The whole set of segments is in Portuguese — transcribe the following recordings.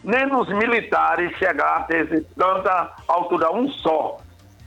nem nos militares chegar a ter tanta altura, um só.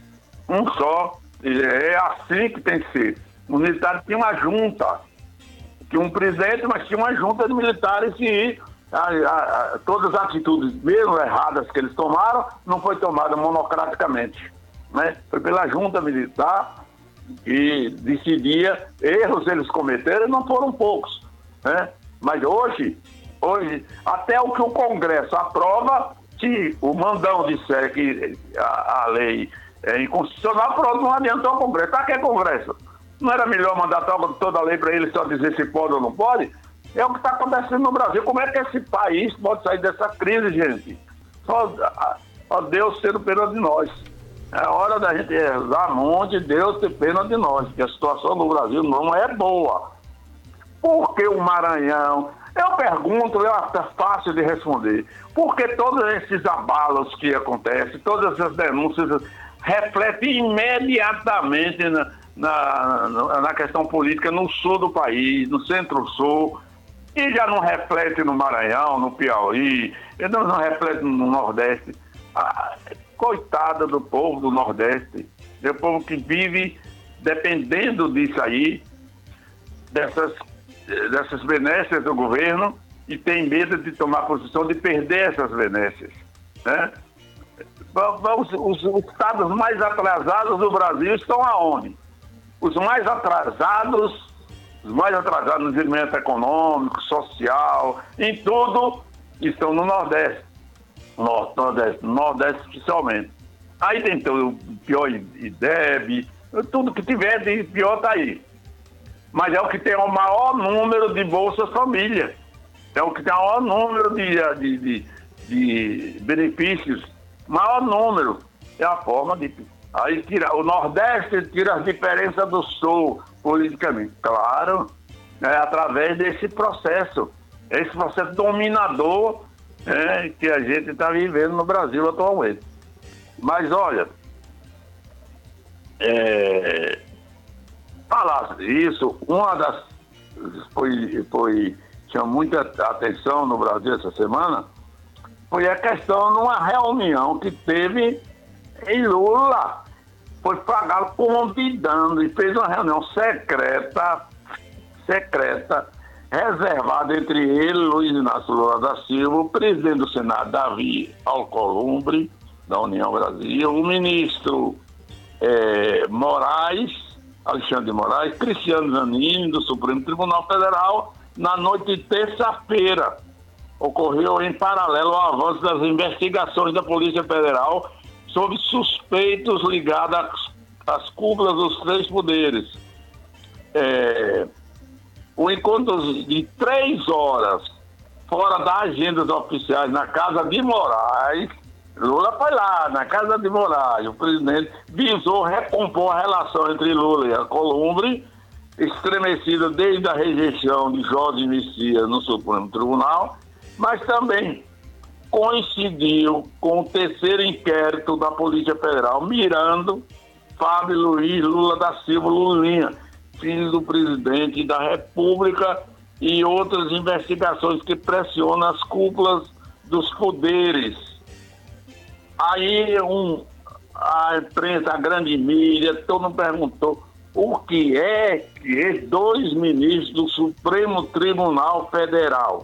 É assim que tem que ser. Os militares tinham uma junta, tinha um presidente, mas tinha uma junta de militares e todas as atitudes, mesmo erradas que eles tomaram, não foi tomada monocraticamente, né? Foi pela junta militar que decidia, erros eles cometeram e não foram poucos, né? Mas hoje, até o que o Congresso aprova, se o mandão disser que a lei é inconstitucional, pronto, não adianta o Congresso. Para que Congresso? Não era melhor mandar toda a lei para ele só dizer se pode ou não pode? É o que está acontecendo no Brasil. Como é que esse país pode sair dessa crise, gente? Só Deus tendo pena de nós. É hora da gente rezar muito e Deus ter pena de nós, porque a situação no Brasil não é boa. Por que o Maranhão? Eu pergunto, é fácil de responder. Porque todos esses abalos que acontecem, todas essas denúncias refletem imediatamente na questão política no sul do país, no centro-sul, e já não reflete no Maranhão, no Piauí, e não reflete no Nordeste. Coitada do povo do Nordeste, é o povo que vive dependendo disso aí, dessas benécias do governo, e tem medo de tomar posição de perder essas benécias, né? Os estados mais atrasados do Brasil estão aonde? Os mais atrasados no desenvolvimento econômico, social, em tudo, estão no Nordeste. Nordeste especialmente. Aí tem o pior IDEB, tudo que tiver de pior está aí. Mas é o que tem o maior número de Bolsa Família. É o que tem o maior número de benefícios. Maior número. É a forma de... Aí o Nordeste tira as diferenças do Sul, politicamente. Claro, através desse processo. Esse processo dominador que a gente está vivendo no Brasil atualmente. Mas olha, falar isso, uma das chamou muita atenção no Brasil essa semana, foi a questão de uma reunião que teve em Lula. Foi pagado convidando e fez uma reunião secreta, reservada entre ele, Luiz Inácio Lula da Silva, o presidente do Senado, Davi Alcolumbre, da União Brasil, o ministro Alexandre de Moraes, Cristiano Zanin, do Supremo Tribunal Federal, na noite de terça-feira. Ocorreu em paralelo ao avanço das investigações da Polícia Federal sobre suspeitos ligados às cúpulas dos três poderes. O encontro de 3 horas fora das agendas oficiais na Casa de Moraes, Lula foi lá, na Casa de Moraes, o presidente visou recompor a relação entre Lula e Alcolumbre, estremecida desde a rejeição de Jorge Messias no Supremo Tribunal, mas também coincidiu com o terceiro inquérito da Polícia Federal, mirando Fábio Luiz Lula da Silva Lulinha, filho do presidente da República, e outras investigações que pressionam as cúpulas dos poderes. Aí a imprensa, a grande mídia, todo mundo perguntou o que é que 2 ministros do Supremo Tribunal Federal,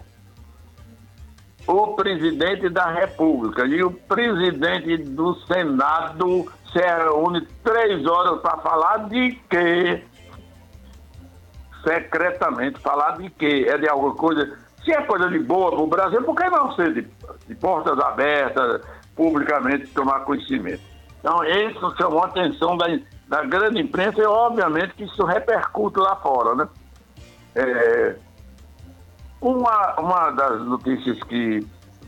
o presidente da República e o presidente do Senado se reúnem 3 horas para falar de quê? Secretamente, falar de quê? É de alguma coisa? Se é coisa de boa para o Brasil, por que não ser de portas abertas, publicamente, tomar conhecimento? Então, isso chamou a atenção da grande imprensa e, obviamente, que isso repercute lá fora, né? Uma das notícias que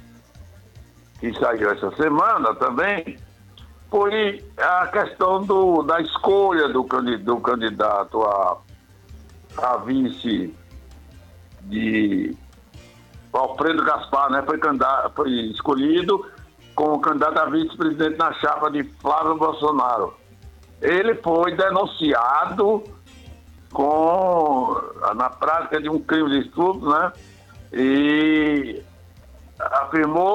saiu essa semana também foi a questão da escolha do candidato a vice de Alfredo Gaspar, né? Foi escolhido como candidato a vice-presidente na chapa de Flávio Bolsonaro. Ele foi denunciado na prática de um crime de estupro, né? E afirmou